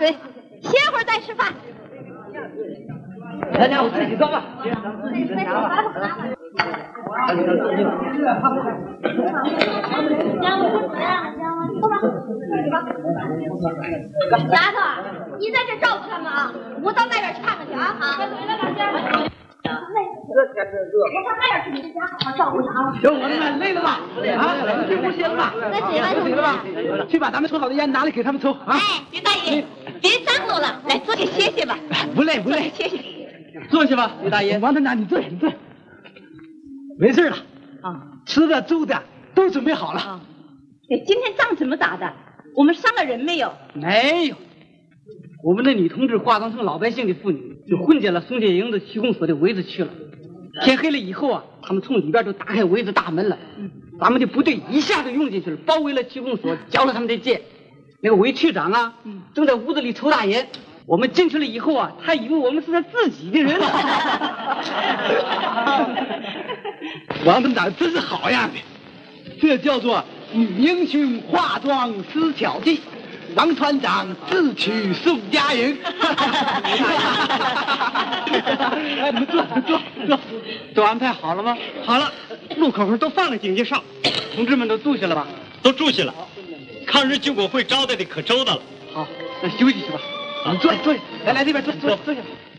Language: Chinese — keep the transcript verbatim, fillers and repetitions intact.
水，歇会儿再吃饭。 咱家我自己装吧。 丫头，你在这照顾他们啊，我到外边去看看去啊。好。 这天真热， 我上外边去你们家好好照顾他啊。 行，我们累了吧？啊，去不歇了吧？ 那起来， 起了吧？去把咱们抽好的烟拿来给他们抽啊！ 哎，于大爷，别张罗了，来坐下歇歇吧。 不累不累， 歇歇。 坐下吧，于大爷。王团长，你坐下，你坐下。没事了啊，吃的住的都准备好了。啊， 哎，今天仗怎么打的？我们伤了人没有？ 没有。我们的女同志化妆成老百姓的妇女，就混进了松解营的区公所的围子去了。天黑了以后啊，他们从里边就打开围子大门了。咱们的部队一下就涌进去了，包围了区公所，交了他们的界。那个韦区长啊，正在屋子里抽大烟。我们进去了以后啊，他以为我们是他自己的人。王团长真是好样的，这叫做女英雄化妆施巧计。王团长自取宋家营。哎，你们坐坐坐，都安排好了吗？ 好了，路口上都放了警戒哨， 同志们都住下了吧？ 都住下了。抗日救国会招待的可周到了。 好，那休息去吧。啊，坐坐，来来这边坐坐坐下。